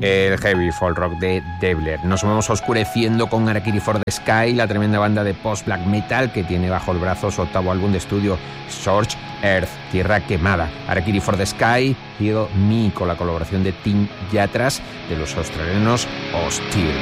el heavy folk rock de Devler. Nos vamos oscureciendo con Harakiri for the Sky, la tremenda banda de post-black metal que tiene bajo el brazo su octavo álbum de estudio, Scorched Earth, Tierra Quemada. Harakiri for the Sky, Heal Me, con la colaboración de Tim Yatras de los australianos Hostile.